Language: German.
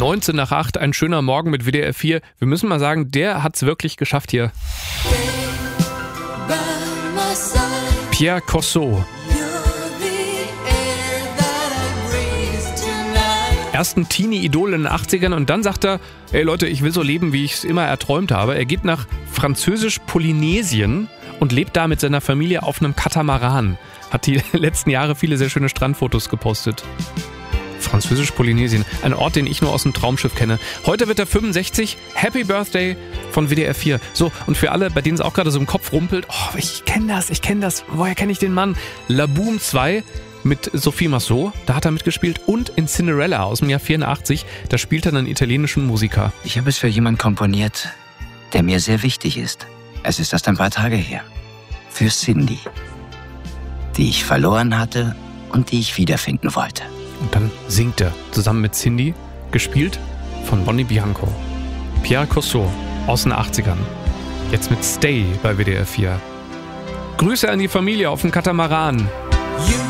19:08, ein schöner Morgen mit WDR 4. Wir müssen mal sagen, der hat's wirklich geschafft hier. Pierre Corso. Erst ein Teenie-Idol in den 80ern und dann sagt er, ey Leute, ich will so leben, wie ich es immer erträumt habe. Er geht nach Französisch-Polynesien und lebt da mit seiner Familie auf einem Katamaran. Hat die letzten Jahre viele sehr schöne Strandfotos gepostet. Französisch-Polynesien, ein Ort, den ich nur aus dem Traumschiff kenne. Heute wird er 65. Happy Birthday von WDR 4. So, und für alle, bei denen es auch gerade so im Kopf rumpelt, oh, ich kenne das. Woher kenne ich den Mann? La Boom 2 mit Sophie Marceau, da hat er mitgespielt. Und in Cinderella aus dem Jahr 84, da spielt er einen italienischen Musiker. Ich habe es für jemanden komponiert, der mir sehr wichtig ist. Es ist erst ein paar Tage her. Für Cindy, die ich verloren hatte und die ich wiederfinden wollte. Und dann singt er zusammen mit Cindy, gespielt von Bonnie Bianco. Pierre Corso aus den 80ern. Jetzt mit Stay bei WDR 4. Grüße an die Familie auf dem Katamaran.